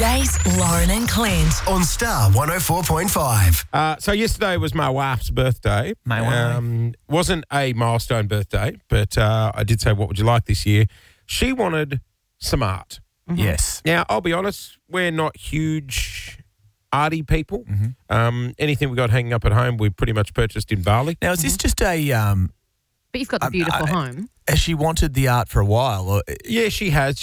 Jace, Lauren and Clint. On Star 104.5. So yesterday was my wife's birthday. My wife. Wasn't a milestone birthday, but I did say, what would you like this year? She wanted some art. Yes. Now, I'll be honest, we're not huge arty people. Anything we got hanging up at home, we pretty much purchased in Bali. Now, is this just a... But you've got the beautiful home. Has she wanted the art for a while? Or, Yeah, she has.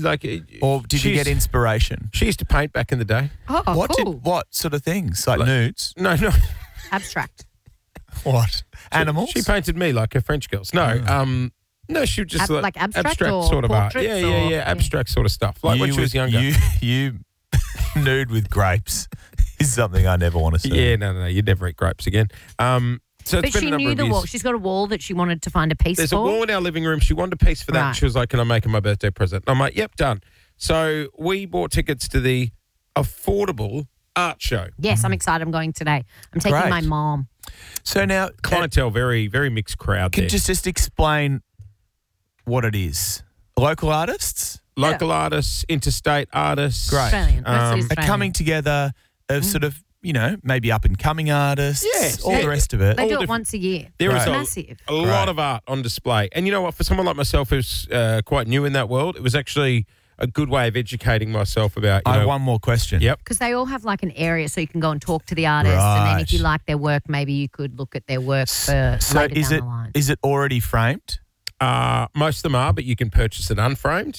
or did you get inspiration? She used to paint back in the day. Oh, cool. What sort of things? Like nudes? No. Abstract. What? Animals? She painted me like her French girls. No, no, she was just Like abstract or sort of art. portraits Yeah, abstract sort of stuff. Like when she was younger. You nude with grapes is something I never want to see. Yeah, no, you'd never eat grapes again. So But it's been she a number knew of the years. wall. She's got a wall that she wanted to find a piece There's for. a wall in our living room. She wanted a piece for that. Right. And she was like, can I make her my birthday present? I'm like, yep, done. So we bought tickets to the affordable art show. Yes, I'm excited. I'm going today. I'm taking Great. my mom. So now, Clientele, very, very mixed crowd can there. just explain what it is. Local artists Local artists, interstate artists. Great. Australian. Mostly are Australian. coming together of sort of, maybe up-and-coming artists, Yes, all yeah. the rest of it. They do different- it once a year. There is It's a- massive. A lot of art on display. And you know what? For someone like myself who's quite new in that world, it was actually a good way of educating myself about, I have one more question. Yep. Because they all have like an area so you can go and talk to the artist. And then if you Right. like their work, maybe you could look at their work for So later is down it the line. is it already framed? Most of them are, but you can purchase it unframed.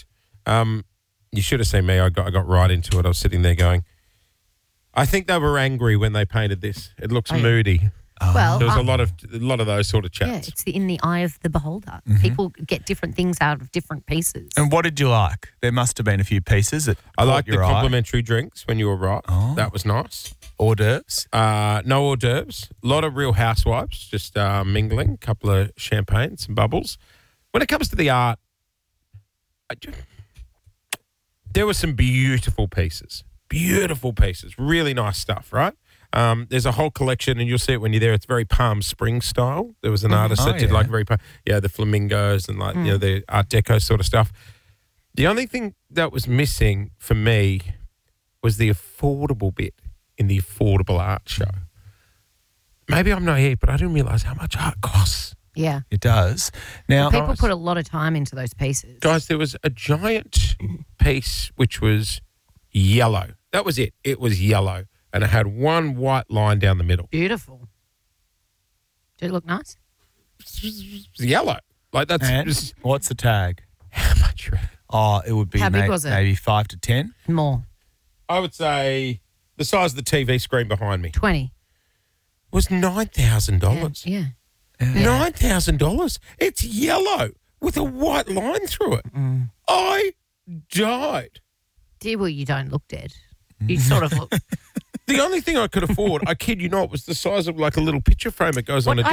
You should have seen me. I got right into it. I was sitting there going, I think they were angry when they painted this. It looks moody. Well, There was a lot of those sort of chats. yeah, it's in the eye of the beholder. Mm-hmm. People get different things out of different pieces. And what did you like? There must have been a few pieces that I caught like the your eye. complimentary drinks when you were right. Oh. That was nice. Hors d'oeuvres. No hors d'oeuvres. A lot of real housewives just mingling. A couple of champagne, some bubbles. When it comes to the art, there were some beautiful pieces. Beautiful pieces. Really nice stuff, right? There's a whole collection, and you'll see it when you're there. It's very Palm Springs style. There was an artist that did like the flamingos and the Art Deco sort of stuff. The only thing that was missing for me was the affordable bit in the affordable art show. Maybe I'm naive, but I didn't realise how much art costs. Yeah. It does. Now, People put a lot of time into those pieces. Guys, there was a giant piece which was yellow. That was it. It was yellow. And it had one white line down the middle. Beautiful. Did it look nice? It was yellow. Like that's and just what's the tag? how much. Oh, it would be How big was it? maybe 5 to 10. More. I would say the size of the TV screen behind me 20. was $9,000. Yeah. $9,000. It's yellow with a white line through it. I died. Dear, well, you don't look dead. You sort of look. The only thing I could afford, I kid you not, was the size of like a little picture frame that goes on a